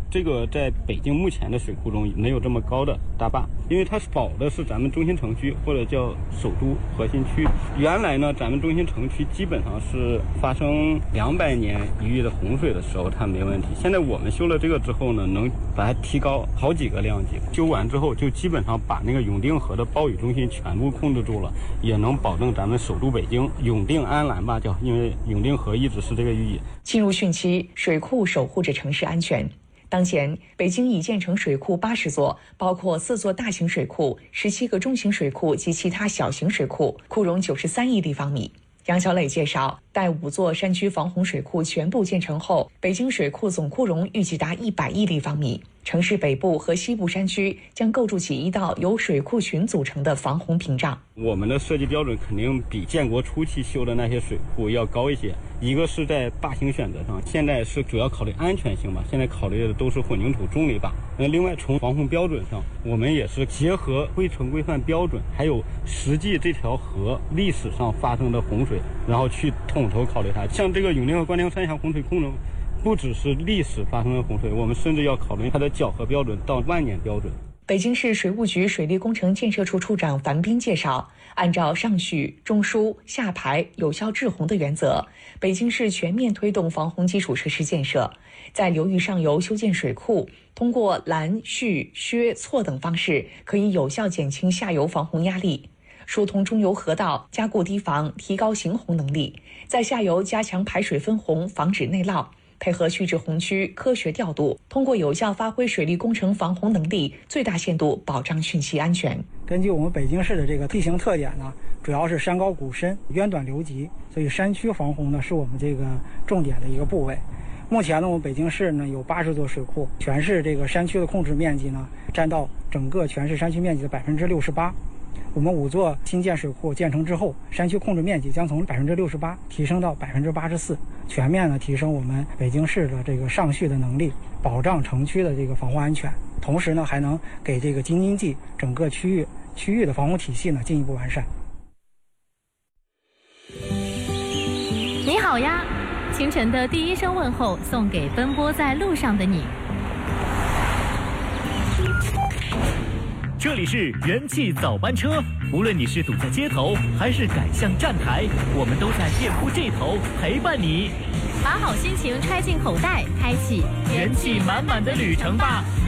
这个在北京目前的水库中没有这么高的大坝，因为它保的是咱们中心城区或者叫首都核心区。原来呢，咱们中心城区基本上是发生200年一遇的洪水的时候它没问题。现在我们修了这个之后呢，能把它提高好几个量级。修完之后就基本上把那个永定河的暴雨中心全部控制住了，也能保证咱们首都北京永定安澜吧，叫因为永定河一直是这个寓意。 进入汛期，水库守护着城市安全。当前，北京已建成水库80座，包括4座大型水库、17个中型水库及其他小型水库，库容93亿立方米。杨小磊介绍，待5座山区防洪水库全部建成后，北京水库总库容预计达100亿立方米。城市北部和西部山区将构筑起一道由水库群组成的防洪屏障。 我们的设计标准肯定比建国初期修的那些水库要高一些。一个是在坝型选择上，现在是主要考虑安全性吧，现在考虑的都是混凝土重力坝。另外从防洪标准上，我们也是结合规程规范标准，还有实际这条河历史上发生的洪水，然后去统筹考虑它。像这个永定河关梁三峡洪水控制，不只是历史发生的洪水，我们甚至要考虑它的搅和标准到万年标准。 北京市水务局水利工程建设处处长樊斌介绍，按照上蓄、中枢、下排、有效滞洪的原则，北京市全面推动防洪基础设施建设，在流域上游修建水库，通过拦、蓄、削、错等方式，可以有效减轻下游防洪压力。疏通中游河道，加固堤防，提高行洪能力；在下游加强排水分洪，防止内涝。配合蓄滞洪区科学调度，通过有效发挥水利工程防洪能力，最大限度保障汛期安全。 根据我们北京市的这个地形特点呢，主要是山高谷深、渊短流急，所以山区防洪呢是我们这个重点的一个部位。目前呢，我们北京市呢有80座水库，全市这个山区的控制面积呢占到整个全市山区面积的68%。我们5座新建水库建成之后，山区控制面积将从68%提升到84%，全面的提升我们北京市的这个上蓄的能力，保障城区的这个防洪安全。同时呢，还能给这个京津冀整个区域的防洪体系呢进一步完善。 你好呀，清晨的第一声问候送给奔波在路上的你。 这里是元气早班车，无论你是堵在街头还是赶向站台，我们都在店铺这头陪伴你。 把好心情揣进口袋，开启元气满满的旅程吧。